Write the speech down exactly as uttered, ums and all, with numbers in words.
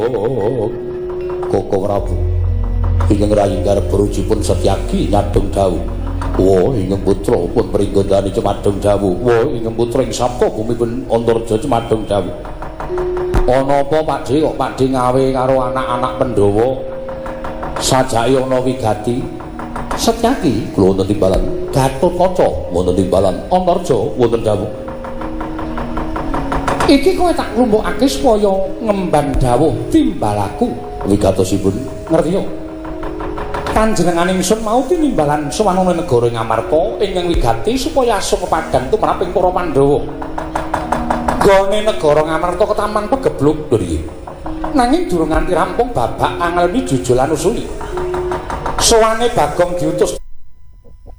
Kakang Prabu ingkang rayinggar berujipun Setyaki nyadeng dawuh. Wa ingkang putra pun pringgondani cemadeng dawuh. Wa ingkang putra ing sapta bumi pun Antarja cemadeng dawuh. Ana apa Pakde kok Pakde ngawe karo anak-anak Pandhawa sajake ana wigati? Setyaki kula wonten timbalan, Gatotkaca wonten timbalan, Antarja wonten dawuh. Iki kowe tak nglumpukake supaya ngemban dawuh timbalaku wigatosipun ngerti yo. Panjenenganing ingsun mau tinimbalan sawanana negara ing Amarta ingkang wigati supaya aso kepadang tumraping para Pandhawa. Gone negara Ngamarta ketaman pegebluk nggih. Nanging durung nganti rampung babak angelmi jujulan usuli. Sowane Bagong diutus